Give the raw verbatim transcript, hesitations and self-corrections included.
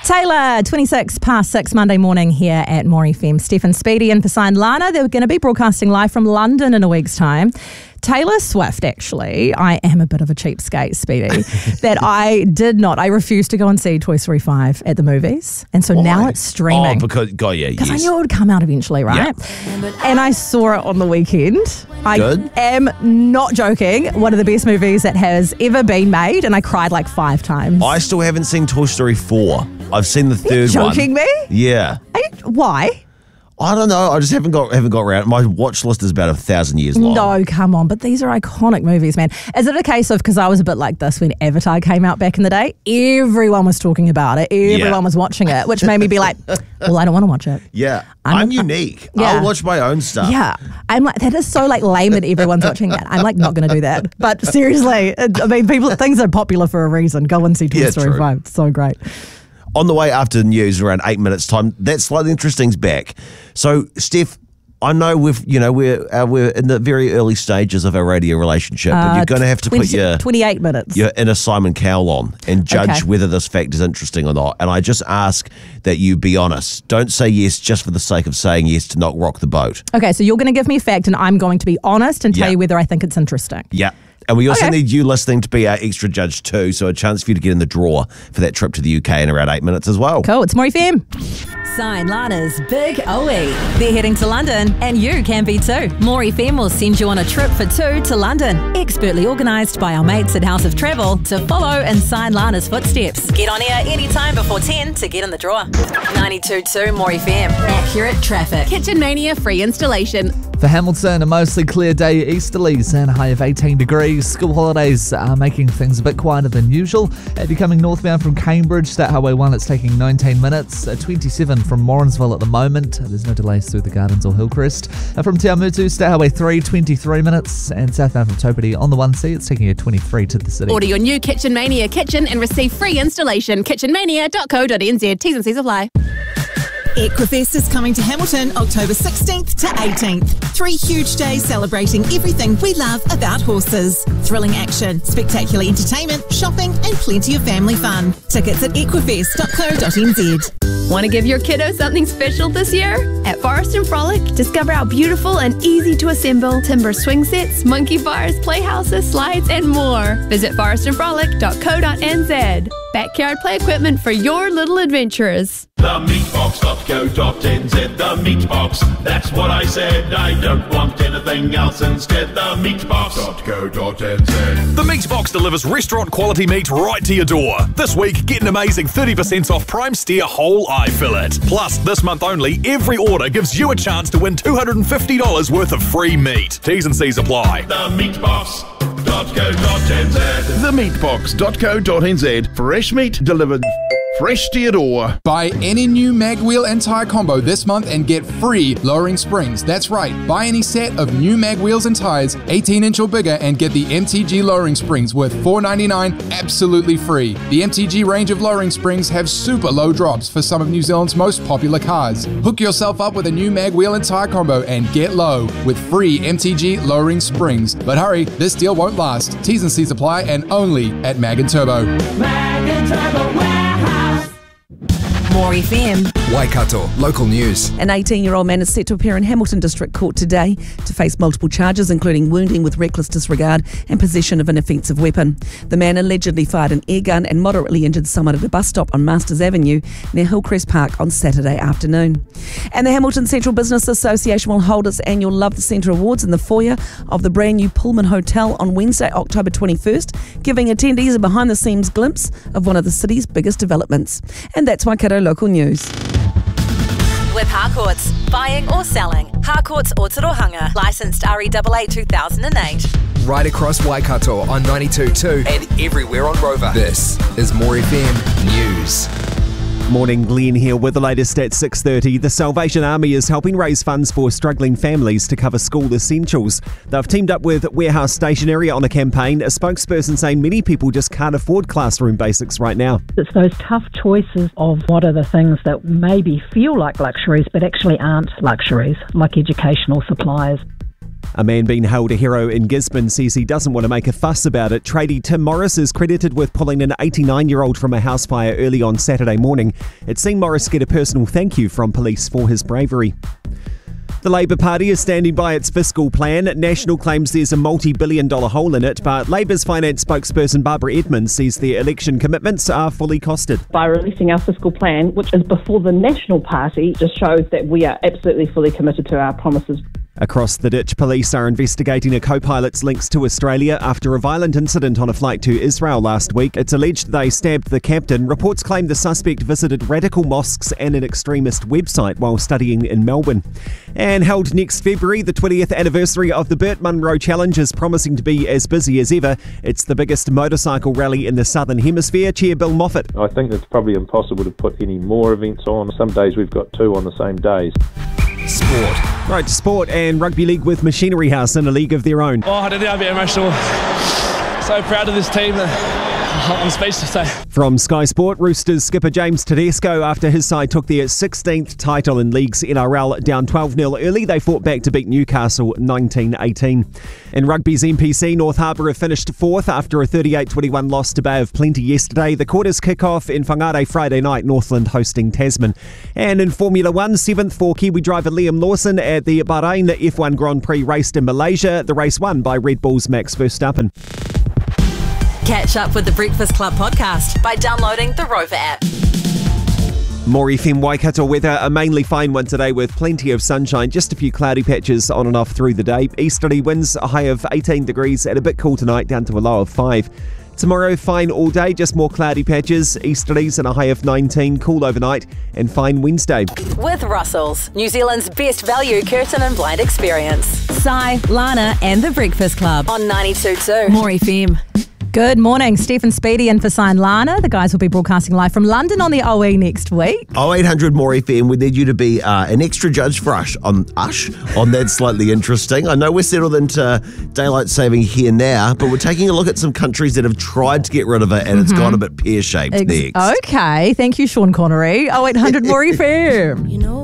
Taylor, twenty-six past six Monday morning here at More F M. Stephen Speedy and for Sign Lana. They're going to be broadcasting live from London in a week's time. Taylor Swift, actually, I am a bit of a cheapskate, Speedy, that I did not. I refused to go and see Toy Story five at the movies. And so Why? now it's streaming. Oh, because, God, yeah, Because yes. I knew it would come out eventually, right? Yeah. And I saw it on the weekend. I Good. am not joking. One of the best movies that has ever been made, and I cried like five times. I still haven't seen Toy Story four. I've seen the Are you third one. joking me? Yeah. Are you, why? I don't know. I just haven't got haven't got around. My watch list is about a thousand years long. No, come on. But these are iconic movies, man. Is it a case of, because I was a bit like this when Avatar came out back in the day, everyone was talking about it. Everyone Yeah. was watching it, which made me be like, well, I don't want to watch it. Yeah. I'm- I'm, unique. Yeah. I'll watch my own stuff. Yeah. I'm like, that is so like lame that everyone's watching it. I'm like, not going to do that. But seriously, it, I mean, people, things are popular for a reason. Go and see Toy Yeah, Story true. five. It's so great. On the way after news, around eight minutes time, That's Slightly Interesting's back. So, Steph, I know we've, you know, we're uh, we're in the very early stages of our radio relationship, but you're going to have to twenty, put your twenty-eight minutes. your inner Simon Cowell on and judge Okay. whether this fact is interesting or not. And I just ask that you be honest. Don't say yes just for the sake of saying yes to not rock the boat. Okay, so you're going to give me a fact and I'm going to be honest and tell Yeah. you whether I think it's interesting. Yeah. And we also Okay. need you listening to be our extra judge too, so a chance for you to get in the draw for that trip to the U K in around eight minutes as well. Cool, it's More F M. Sign Lana's Big O E. They're heading to London, and you can be too. More F M will send you on a trip for two to London, expertly organised by our mates at House of Travel to follow in Sign Lana's footsteps. Get on air anytime before ten to get in the draw. ninety-two point two More F M. Accurate traffic. Kitchen Mania free installation. For Hamilton, a mostly clear day, easterlies and a high of eighteen degrees. School holidays are making things a bit quieter than usual. If you're coming northbound from Cambridge, State Highway one, it's taking nineteen minutes. Uh, twenty-seven from Morrinsville at the moment. There's no delays through the Gardens or Hillcrest. Uh, from Te Awamutu, State Highway three, twenty-three minutes. And southbound from Topiti on the one C, it's taking you twenty-three to the city. Order your new Kitchen Mania kitchen and receive free installation. kitchen mania dot co dot n z. T's and C's apply. Equifest is coming to Hamilton October sixteenth to eighteenth. Three huge days celebrating everything we love about horses. Thrilling action, spectacular entertainment, shopping and plenty of family fun. Tickets at equifest dot co dot n z. Want to give your kiddo something special this year? At Forest and Frolic, discover our beautiful and easy to assemble timber swing sets, monkey bars, playhouses, slides, and more. Visit forest and frolic dot co dot n z. Backyard play equipment for your little adventurers. The meatbox dot co dot n z, the meatbox, that's what I said. I don't want anything else instead. The meatbox dot co dot n z. The Meatbox delivers restaurant quality meat right to your door. This week, get an amazing thirty percent off prime steer whole eye fillet. Plus, this month only, every order gives you a chance to win two hundred fifty dollars worth of free meat. T's and C's apply. The meatbox dot co dot n z. the meatbox dot co dot n z. Fresh meat delivered fresh to your door. Buy any new mag wheel and tire combo this month and get free lowering springs. That's right, buy any set of new mag wheels and tires eighteen inch or bigger and get the M T G lowering springs worth four ninety-nine absolutely free. The M T G range of lowering springs have super low drops for some of New Zealand's most popular cars. Hook yourself up with a new mag wheel and tire combo and get low with free M T G lowering springs. But hurry, this deal won't last. T's and C's apply and only at Mag and Turbo. Mag and Turbo Warehouse. More F M. Waikato, local news. An eighteen-year-old man is set to appear in Hamilton District Court today to face multiple charges, including wounding with reckless disregard and possession of an offensive weapon. The man allegedly fired an air gun and moderately injured someone at a bus stop on Masters Avenue near Hillcrest Park on Saturday afternoon. And the Hamilton Central Business Association will hold its annual Love the Centre Awards in the foyer of the brand new Pullman Hotel on Wednesday, October twenty-first, giving attendees a behind-the-scenes glimpse of one of the city's biggest developments. And that's Waikato Local News. With Harcourts. Buying or selling. Harcourts Otorohanga. Licensed R E A A two thousand eight. Right across Waikato on ninety-two point two and everywhere on Rover. This is More F M News. Morning, Glenn here with the latest at six thirty. The Salvation Army is helping raise funds for struggling families to cover school essentials. They've teamed up with Warehouse Stationery on a campaign, a spokesperson saying many people just can't afford classroom basics right now. It's those tough choices of what are the things that maybe feel like luxuries but actually aren't luxuries, like educational supplies. A man being hailed a hero in Gisborne says he doesn't want to make a fuss about it. Tradie Tim Morris is credited with pulling an eighty-nine-year-old from a house fire early on Saturday morning. It's seen Morris get a personal thank you from police for his bravery. The Labour Party is standing by its fiscal plan. National claims there's a multi-billion dollar hole in it, but Labour's finance spokesperson Barbara Edmonds says their election commitments are fully costed. By releasing our fiscal plan, which is before the National Party, just shows that we are absolutely fully committed to our promises. Across the ditch, police are investigating a co-pilot's links to Australia after a violent incident on a flight to Israel last week. It's alleged they stabbed the captain. Reports claim the suspect visited radical mosques and an extremist website while studying in Melbourne. And held next February, the twentieth anniversary of the Burt Munro Challenge is promising to be as busy as ever. It's the biggest motorcycle rally in the Southern Hemisphere. Chair Bill Moffat. I think it's probably impossible to put any more events on. Some days we've got two on the same days. Sport. Right, to sport and rugby league with Machinery House in a league of their own. Oh, I don't know, I'm a bit emotional. So proud of this team. I'm speechless. So. From Sky Sport, Roosters skipper James Tedesco, after his side took their sixteenth title in League's N R L down twelve nil early, they fought back to beat Newcastle nineteen eighteen. In rugby's N P C, North Harbour have finished fourth after a thirty-eight twenty-one loss to Bay of Plenty yesterday. The quarters kick off in Whangarei Friday night, Northland hosting Tasman. And in Formula One, seventh for Kiwi driver Liam Lawson at the Bahrain F one Grand Prix raced in Malaysia. The race won by Red Bull's Max Verstappen. Catch up with the Breakfast Club podcast by downloading the Rover app. More F M Waikato weather, a mainly fine one today with plenty of sunshine, just a few cloudy patches on and off through the day. Easterly winds, a high of eighteen degrees and a bit cool tonight, down to a low of five. Tomorrow, fine all day, just more cloudy patches, easterlies and a high of nineteen, cool overnight, and fine Wednesday. With Russell's, New Zealand's best value curtain and blind experience. Sai, Lana and the Breakfast Club on ninety-two point two More F M. Good morning. Stephen Speedy in for Sign Lana. The guys will be broadcasting live from London on the O E next week. oh eight hundred More F M. We need you to be uh, an extra judge for us on Ush on That's Slightly Interesting. I know we're settled into daylight saving here now, but we're taking a look at some countries that have tried to get rid of it and mm-hmm. it's gone a bit pear-shaped Ex- next. Okay. Thank you, Sean Connery. oh eight hundred More F M. You know